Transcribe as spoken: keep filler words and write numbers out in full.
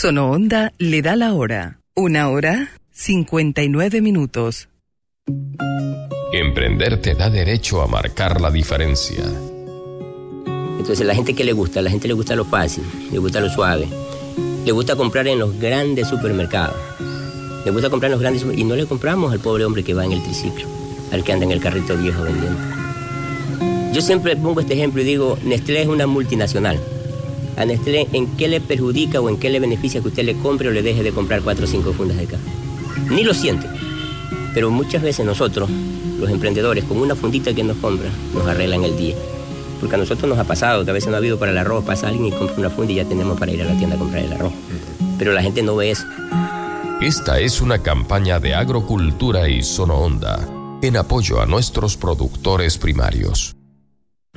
Sonoonda le da la hora. Una hora, cincuenta y nueve minutos. Emprender te da derecho a marcar la diferencia. Entonces, la gente que le gusta, la gente le gusta lo fácil, le gusta lo suave, le gusta comprar en los grandes supermercados, le gusta comprar en los grandes supermercados, y no le compramos al pobre hombre que va en el triciclo, al que anda en el carrito viejo vendiendo. Yo siempre pongo este ejemplo y digo, Nestlé es una multinacional. A Nestlé, ¿en qué le perjudica o en qué le beneficia que usted le compre o le deje de comprar cuatro o cinco fundas de café? Ni lo siente. Pero muchas veces nosotros, los emprendedores, con una fundita que nos compra, nos arreglan el día. Porque a nosotros nos ha pasado que a veces no ha habido para el arroz, pasa alguien y compra una funda y ya tenemos para ir a la tienda a comprar el arroz. Pero la gente no ve eso. Esta es una campaña de Agrocultura y Sonoonda en apoyo a nuestros productores primarios.